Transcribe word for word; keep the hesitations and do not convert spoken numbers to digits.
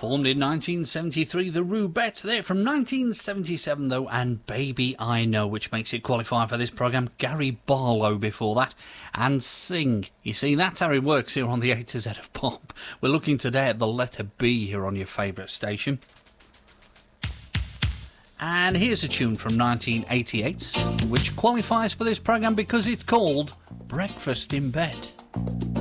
Formed in nineteen seventy-three, the Rubettes. They're from nineteen seventy-seven, though, and Baby I Know, which makes it qualify for this programme. Gary Barlow before that, and Sing. You see, that's how it works here on the A to Z of Pop. We're looking today at the letter B here on your favourite station. And here's a tune from nineteen eighty-eight, which qualifies for this programme because it's called Breakfast in Bed.